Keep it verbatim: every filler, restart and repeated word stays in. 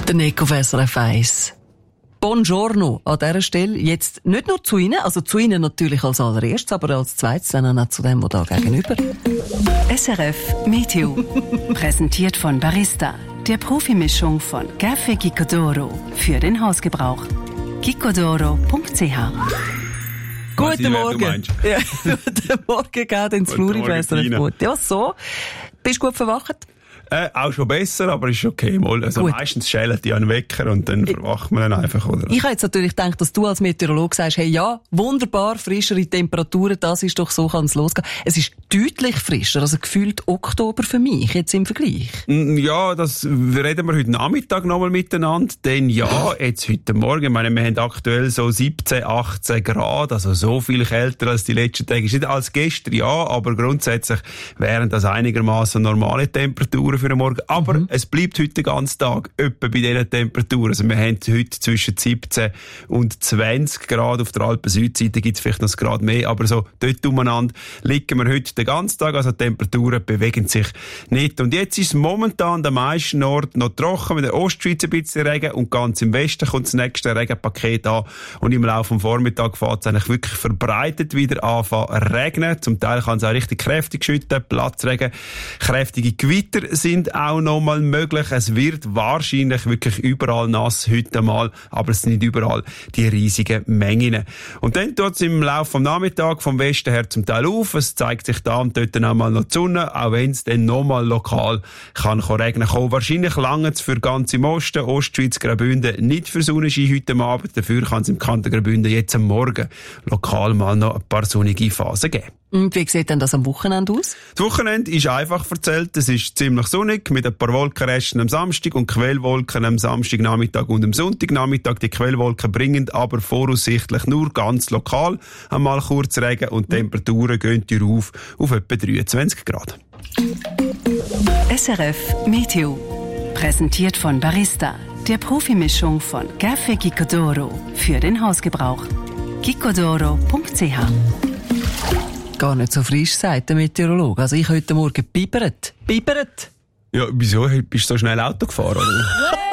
Der Nico auf S R F eins. Buongiorno an dieser Stelle. Jetzt nicht nur zu Ihnen, also zu Ihnen natürlich als allererstes, aber als zweites dann auch zu dem, der da gegenüber. S R F Meteo. Präsentiert von Barista, der Profimischung von Café Gicodoro für den Hausgebrauch. gicodoro punkt c h. Guten Morgen. Ja, guten Morgen, geht ins Fluri bei S R F gut. Ja, so. Bist du gut verwacht? Äh, auch schon besser, aber ist okay. Mal. Also meistens schälen die einen Wecker und dann verwacht man dann einfach, oder? Ich habe jetzt natürlich gedacht, dass du als Meteorologe sagst, hey, ja, wunderbar, frischere Temperaturen, das ist doch so, kann es losgehen. Es ist deutlich frischer, also gefühlt Oktober für mich, jetzt im Vergleich. Ja, das reden wir heute Nachmittag nochmal miteinander, denn ja, jetzt heute Morgen, ich meine, wir haben aktuell so siebzehn, achtzehn Grad, also so viel kälter als die letzten Tage. Ist nicht als gestern, ja, aber grundsätzlich wären das einigermaßen normale Temperaturen für den Morgen. Aber mhm. es bleibt heute den ganzen Tag etwa bei diesen Temperaturen. Also wir haben heute zwischen siebzehn und zwanzig Grad. Auf der Alpen-Südseite gibt es vielleicht noch ein Grad mehr, aber so dort umeinander liegen wir heute den ganzen Tag. Also die Temperaturen bewegen sich nicht. Und jetzt ist es momentan an den meisten Orten noch trocken, mit der Ostschweiz ein bisschen Regen und ganz im Westen kommt das nächste Regenpaket an. Und im Laufe des Vormittags fängt es eigentlich wirklich verbreitet wieder anfangen zu regnen. Zum Teil kann es auch richtig kräftig schütten, Platzregen, kräftige Gewitter sind auch noch mal möglich. Es wird wahrscheinlich wirklich überall nass heute mal, aber es sind nicht überall die riesigen Mengen. Und dann tut es im Laufe des Nachmittags vom Westen her zum Teil auf. Es zeigt sich da und dort auch mal noch die Sonne, auch wenn es dann noch mal lokal kann regnen kommen. Wahrscheinlich lange es für ganz im Osten, Ostschweiz, Graubünden nicht für Sonnenschein heute Abend. Dafür kann es im Kanton Graubünden jetzt am Morgen lokal mal noch ein paar sonnige Phasen geben. Und wie sieht denn das am Wochenende aus? Das Wochenende ist einfach erzählt. Es ist ziemlich sonnig mit ein paar Wolkenresten am Samstag und Quellwolken am Samstagnachmittag und am Sonntagnachmittag. Die Quellwolken bringen aber voraussichtlich nur ganz lokal einmal kurz Regen und die Temperaturen gehen hier auf auf etwa dreiundzwanzig Grad. S R F Meteo. Präsentiert von Barista, der Profimischung von Café Gicodoro für den Hausgebrauch. gicodoro punkt c h. Gar nicht so frisch, sagt der Meteorologe. Also ich heute Morgen bibert. Bibert! Ja, wieso? Bist du so schnell Auto gefahren? Oder?